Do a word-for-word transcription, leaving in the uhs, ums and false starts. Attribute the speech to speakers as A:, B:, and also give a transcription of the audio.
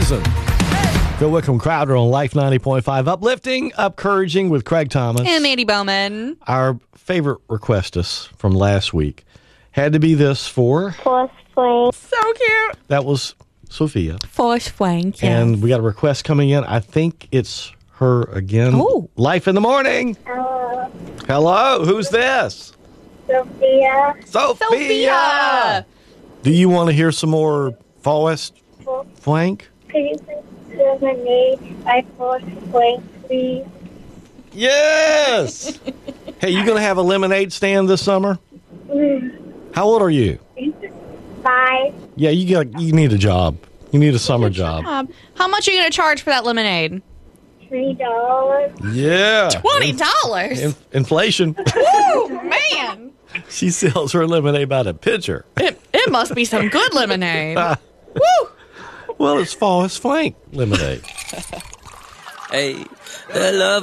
A: season. Phil Wickham Crowder on Life ninety point five. Uplifting, encouraging with Craig Thomas.
B: And Mandy Bowman.
A: Our favorite requestess from last week had to be this for...
C: Force Flame.
B: So cute.
A: That was Sophia.
B: Force Flank, yes.
A: And we got a request coming in. I think it's her again.
B: Oh.
A: Life in the morning.
C: Hello,
A: Hello, who's this?
C: Sophia.
A: Sophia.
B: Sophia.
A: Do you want to hear some more Forest Flank?
C: Could you please lemonade by Force Flame, please?
A: Yes. Hey, you going to have a lemonade stand this summer? How old are you?
C: Five.
A: Yeah, you got. You need a job. You need a summer job.
B: Um, how much are you going to charge for that lemonade?
C: Three dollars.
A: Yeah.
B: twenty dollars.
A: In- inflation.
B: Woo, man.
A: She sells her lemonade by the pitcher.
B: It, it must be some good lemonade. Woo.
A: Well, it's Forest Flank lemonade.
D: Hey, that love